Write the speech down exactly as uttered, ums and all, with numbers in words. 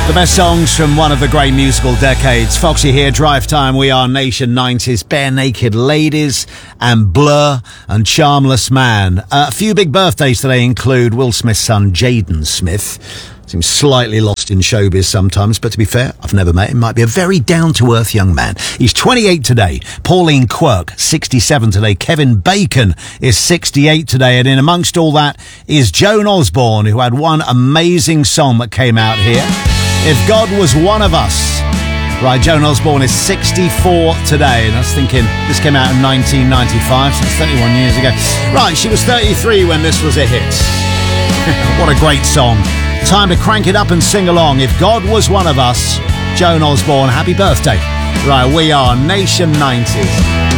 The best songs from one of the great musical decades. Foxy here, Drive Time. We are Nation nineties, Bare Naked Ladies and Blur and Charmless Man. Uh, a few big birthdays today include Will Smith's son, Jaden Smith. Seems slightly lost in showbiz sometimes, but to be fair, I've never met him. Might be a very down-to-earth young man. He's twenty-eight today. Pauline Quirk, sixty-seven today. Kevin Bacon is sixty-eight today. And in amongst all that is Joan Osborne, who had one amazing song that came out here. If God Was One of Us. Right, Joan Osborne is sixty-four today. And I was thinking, this came out in nineteen ninety-five, so it's thirty-one years ago. Right, she was thirty-three when this was a hit. What a great song. Time to crank it up and sing along. If God Was One of Us, Joan Osborne, happy birthday. Right, we are Nation nineties.